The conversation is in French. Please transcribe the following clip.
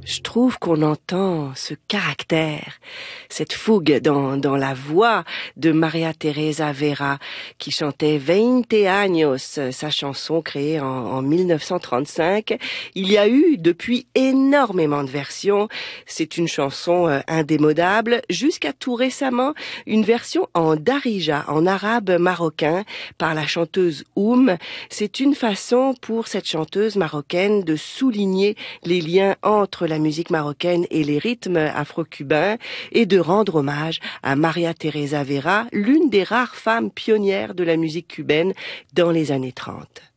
Je trouve qu'on entend ce caractère, cette fougue dans la voix de Maria Teresa Vera qui chantait 20 años, sa chanson créée en 1935. Il y a eu depuis énormément de versions. C'est une chanson indémodable. Jusqu'à tout récemment, une version en darija, en arabe marocain, par la chanteuse Oum. C'est une façon pour cette chanteuse marocaine de souligner les liens entre la musique marocaine et les rythmes afro-cubains et de rendre hommage à Maria Teresa Vera, l'une des rares femmes pionnières de la musique cubaine dans les années 30.